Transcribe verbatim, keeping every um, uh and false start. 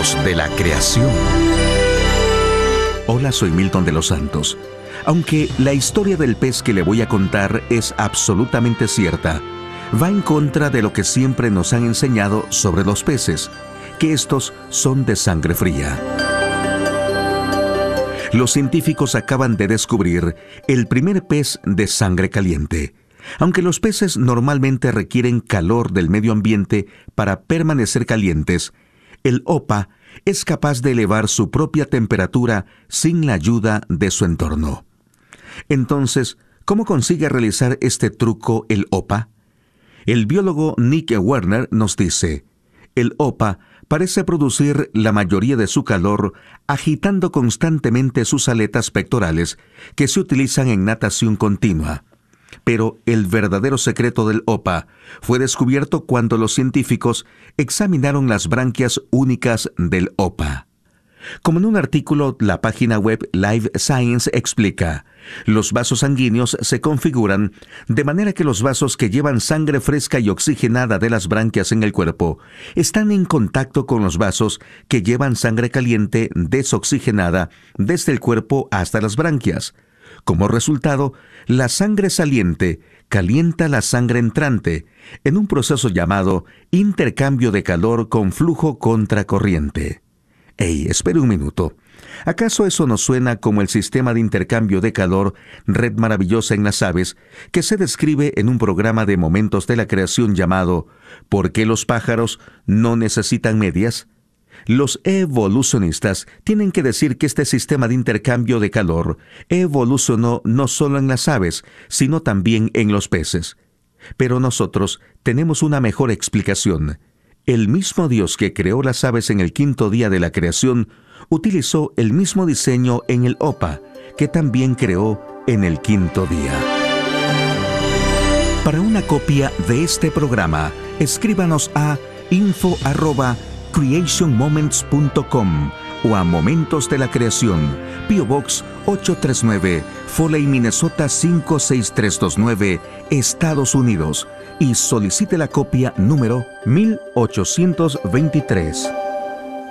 Momentos de la Creación. Hola, soy Milton de los Santos. Aunque la historia del pez que le voy a contar es absolutamente cierta, va en contra de lo que siempre nos han enseñado sobre los peces, que estos son de sangre fría. Los científicos acaban de descubrir el primer pez de sangre caliente. Aunque los peces normalmente requieren calor del medio ambiente para permanecer calientes, el OPA es capaz de elevar su propia temperatura sin la ayuda de su entorno. Entonces, ¿cómo consigue realizar este truco el OPA? El biólogo Nick Werner nos dice, el OPA parece producir la mayoría de su calor agitando constantemente sus aletas pectorales que se utilizan en natación continua. Pero el verdadero secreto del OPA fue descubierto cuando los científicos examinaron las branquias únicas del OPA. Como en un artículo, la página web Live Science explica, los vasos sanguíneos se configuran de manera que los vasos que llevan sangre fresca y oxigenada de las branquias en el cuerpo están en contacto con los vasos que llevan sangre caliente desoxigenada desde el cuerpo hasta las branquias. Como resultado, la sangre saliente calienta la sangre entrante en un proceso llamado intercambio de calor con flujo contracorriente. ¡Ey, espere un minuto! ¿Acaso eso nos suena como el sistema de intercambio de calor, red maravillosa en las aves, que se describe en un programa de Momentos de la Creación llamado ¿Por qué los pájaros no necesitan medias? Los evolucionistas tienen que decir que este sistema de intercambio de calor evolucionó no solo en las aves, sino también en los peces. Pero nosotros tenemos una mejor explicación. El mismo Dios que creó las aves en el quinto día de la creación, utilizó el mismo diseño en el OPA, que también creó en el quinto día. Para una copia de este programa, escríbanos a info arroba creation moments punto com o a Momentos de la Creación, P O Box ocho tres nueve, Foley, Minnesota cinco seis tres dos nueve, Estados Unidos, y solicite la copia número mil ochocientos veintitrés.